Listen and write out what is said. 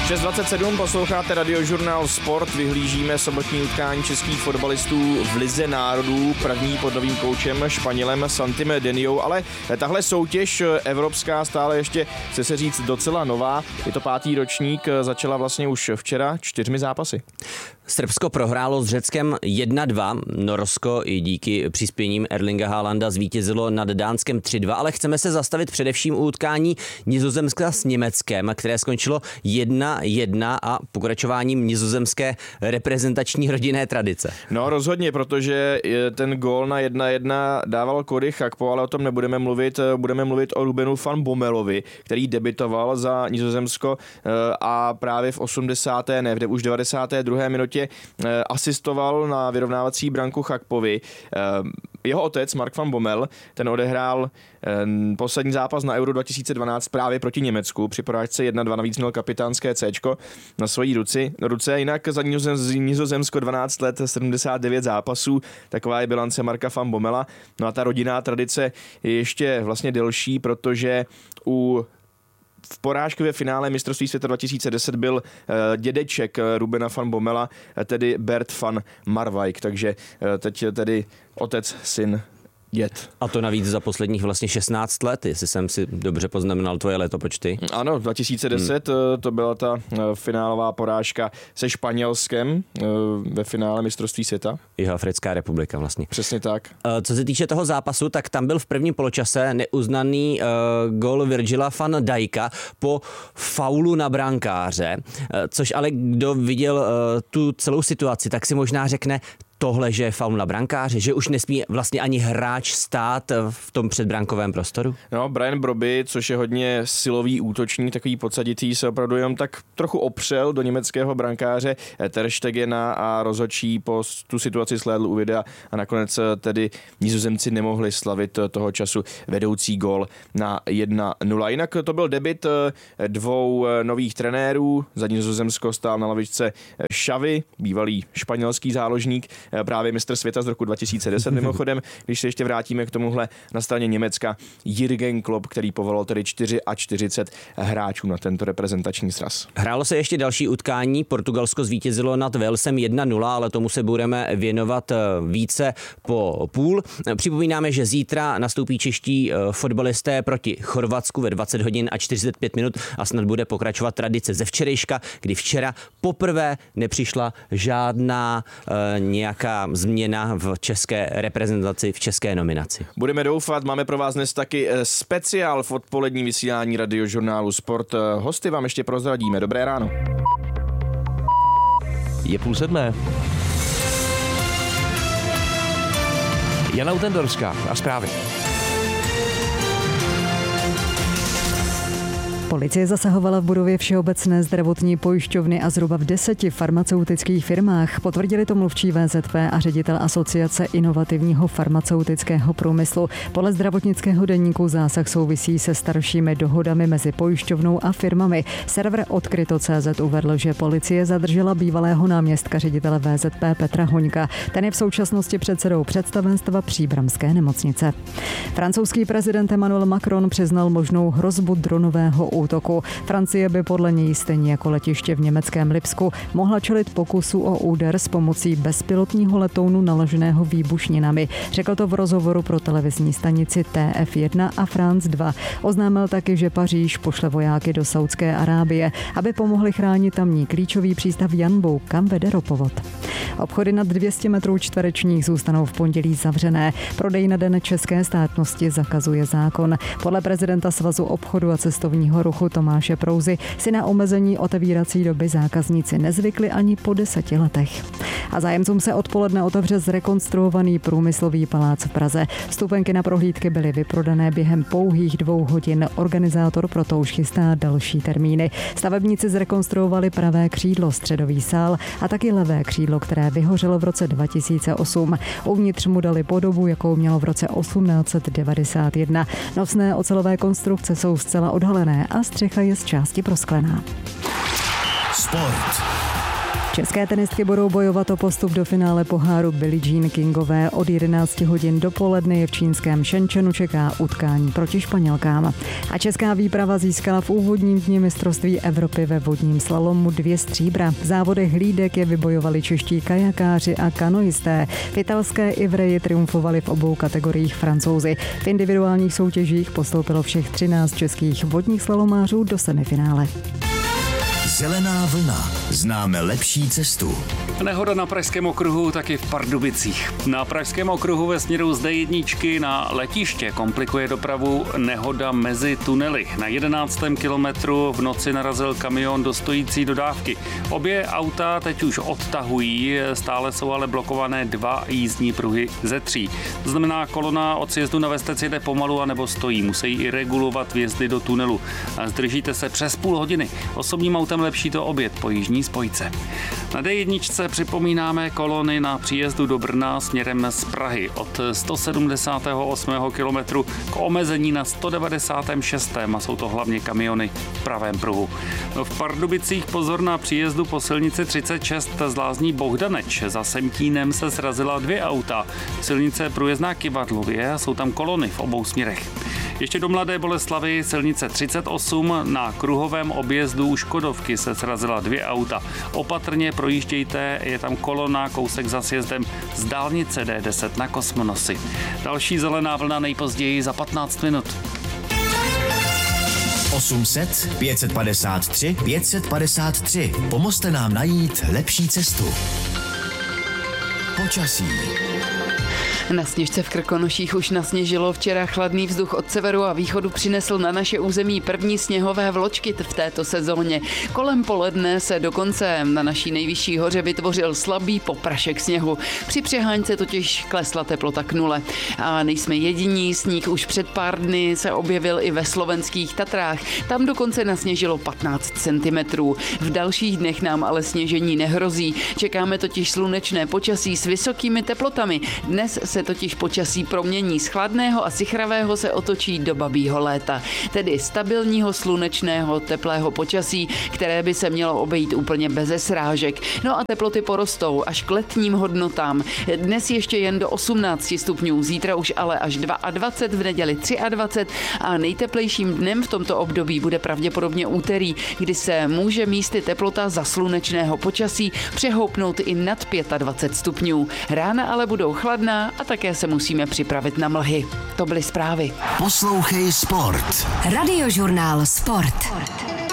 6:27, posloucháte Radiožurnál Sport, vyhlížíme sobotní utkání českých fotbalistů v Lize národů, první pod novým koučem Španělem Santim Deniou, ale tahle soutěž evropská stále ještě, chce se říct, docela nová, je to 5. ročník, začala vlastně už včera 4 zápasy. Srbsko prohrálo s Řeckem 1-2, Norsko i díky přispěním Erlinga Haalanda zvítězilo nad Dánskem 3-2, ale chceme se zastavit především u utkání Nizozemska s Německem, které skončilo 1-1 a pokračováním nizozemské reprezentační rodinné tradice. No rozhodně, protože ten gól na 1-1 dával Cody Gakpo, ale o tom nebudeme mluvit, budeme mluvit o Rubenu van Bommelovi, který debitoval za Nizozemsko a právě v 92. minutě asistoval na vyrovnávací branku Gakpovi. Jeho otec, Mark van Bommel, ten odehrál poslední zápas na Euro 2012 právě proti Německu. Při porážce 1-2 navíc měl kapitánské Cčko na svojí ruce. Jinak za Nizozemsko 12 let, 79 zápasů. Taková je bilance Marka van Bommela. No a ta rodinná tradice je ještě vlastně delší, protože v porážkově finále mistrovství světa 2010 byl dědeček Rubena van Bommela, tedy Bert van Marwijk, takže teď tedy otec, syn, děd. A to navíc za posledních vlastně 16 let, jestli jsem si dobře poznamenal tvoje letopočty. Ano, 2010 to byla ta finálová porážka se Španělskem ve finále mistrovství světa. Jihoafrická republika vlastně. Přesně tak. Co se týče toho zápasu, tak tam byl v prvním poločase neuznaný gól Virgila van Dijka po faulu na brankáře, což ale kdo viděl tu celou situaci, tak si možná řekne, tohle, že je faul na brankáře, že už nesmí vlastně ani hráč stát v tom předbrankovém prostoru? No, Brian Brobby, což je hodně silový útočník, takový podsaditý, se opravdu jenom tak trochu opřel do německého brankáře Ter Stegena a rozhodčí po tu situaci slédl u videa a nakonec tedy Nizozemci nemohli slavit toho času vedoucí gól na 1-0. Jinak to byl debut 2 nových trenérů. Za Nizozemsko stál na lavičce Xavi, bývalý španělský záložník, právě mistr světa z roku 2010 mimochodem. Když se ještě vrátíme k tomuhle, na straně Německa Jürgen Klopp, který povolal tedy 44 hráčů na tento reprezentační sraz. Hrálo se ještě další utkání, Portugalsko zvítězilo nad Walesem 1-0, ale tomu se budeme věnovat více po půl. Připomínáme, že zítra nastoupí čeští fotbalisté proti Chorvatsku ve 20 hodin a 45 minut a snad bude pokračovat tradice ze včerejška, kdy včera poprvé nepřišla žádná nějaká změna v české reprezentaci, v české nominaci. Budeme doufat, máme pro vás dnes taky speciál v odpolední vysílání Radiožurnálu Sport. Hosty vám ještě prozradíme. Dobré ráno. Je 6:30. Jana Utendorská a zprávy. Policie zasahovala v budově Všeobecné zdravotní pojišťovny a zhruba v 10 farmaceutických firmách. Potvrdili to mluvčí VZP a ředitel Asociace inovativního farmaceutického průmyslu. Podle zdravotnického deníku zásah souvisí se staršími dohodami mezi pojišťovnou a firmami. Server Odkryto.cz uvedl, že policie zadržela bývalého náměstka ředitele VZP Petra Hoňka. Ten je v současnosti předsedou představenstva Příbramské nemocnice. Francouzský prezident Emmanuel Macron přiznal možnou hrozbu dronového útoku. Francie by podle něj stejně jako letiště v německém Lipsku mohla čelit pokusu o úder s pomocí bezpilotního letounu naloženého výbušninami. Řekl to v rozhovoru pro televizní stanici TF1 a France 2. Oznámil taky, že Paříž pošle vojáky do Saudské Arábie, aby pomohli chránit tamní klíčový přístav Janbu, kam vede ropovod. Obchody nad 200 metrů čtverečních zůstanou v pondělí zavřené. Prodej na den české státnosti zakazuje zákon. Podle prezidenta Svazu obchodu a cestovního ruchu Tomáše Prouzy si na omezení otevírací doby zákazníci nezvykli ani po 10 letech. A zájemcům se odpoledne otevře zrekonstruovaný průmyslový palác v Praze. Vstupenky na prohlídky byly vyprodané během pouhých 2 hodin. Organizátor proto už chystá další termíny. Stavebníci zrekonstruovali pravé křídlo, středový sál a taky levé křídlo, které vyhořelo v roce 2008. Uvnitř mu dali podobu, jakou mělo v roce 1891. Nosné ocelové konstrukce jsou zcela odhalené a střecha je z části prosklená. Sport. České tenistky budou bojovat o postup do finále poháru Billie Jean Kingové. Od 11 hodin dopoledne je v čínském Shenzhenu čeká utkání proti Španělkám. A česká výprava získala v úvodním dni mistrovství Evropy ve vodním slalomu 2 stříbra. V závodech hlídek je vybojovali čeští kajakáři a kanoisté. V italské Ivreji triumfovali v obou kategoriích Francouzi. V individuálních soutěžích postoupilo všech 13 českých vodních slalomářů do semifinále. Zelená vlna. Známe lepší cestu. Nehoda na Pražském okruhu, taky v Pardubicích. Na Pražském okruhu ve směru z D1 na letiště komplikuje dopravu nehoda mezi tunely. Na 11. kilometru v noci narazil kamion do stojící dodávky. Obě auta teď už odtahují, stále jsou ale blokované 2 jízdní pruhy ze 3. To znamená, kolona od sjezdu na Vestec jede pomalu anebo stojí. Musí i regulovat vjezdy do tunelu. Zdržíte se přes půl hodiny. Osobním autem lepší to obět po jižní spojce. Na D1 připomínáme kolony na příjezdu do Brna směrem z Prahy od 178. kilometru k omezení na 196. a jsou to hlavně kamiony v pravém pruhu. V Pardubicích pozor na příjezdu po silnici 36 z Lázní Bohdaneč. Za Semtínem se srazila 2 auta. Silnice je průjezdná Kyvadlově a jsou tam kolony v obou směrech. Ještě do Mladé Boleslavi silnice 38 na kruhovém objezdu u Škodovky se srazila 2 auta. Opatrně projíždějte, je tam kolona kousek za sjezdem z dálnice D10 na Kosmonosy. Další zelená vlna nejpozději za 15 minut. 800 553 553. Pomozte nám najít lepší cestu. Počasí. Na Sněžce v Krkonoších už nasněžilo. Včera chladný vzduch od severu a východu přinesl na naše území první sněhové vločky v této sezóně. Kolem poledne se dokonce na naší nejvyšší hoře vytvořil slabý poprašek sněhu. Při přeháňce totiž klesla teplota k 0. A nejsme jediní, sníh už před pár dny se objevil i ve slovenských Tatrách. Tam dokonce nasněžilo 15 cm. V dalších dnech nám ale sněžení nehrozí. Čekáme totiž slunečné počasí s vysokými teplotami. Dnes se totiž počasí promění, z chladného a sichravého se otočí do babího léta. Tedy stabilního, slunečného, teplého počasí, které by se mělo obejít úplně beze srážek. No a teploty porostou až k letním hodnotám. Dnes ještě jen do 18 stupňů, zítra už ale až 22, v neděli 23 a nejteplejším dnem v tomto období bude pravděpodobně úterý, kdy se může místy teplota za slunečného počasí přehoupnout i nad 25 stupňů. Rána ale budou chladná a také se musíme připravit na mlhy. To byly zprávy. Poslouchej Sport. Radiožurnál Sport.